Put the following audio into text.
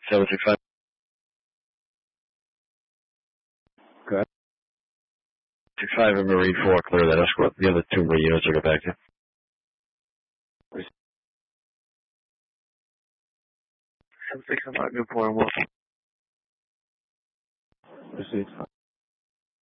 735. Good. 25 and Marine 4, clear that escort. The other two Marine units will get back to you. Newport, Received.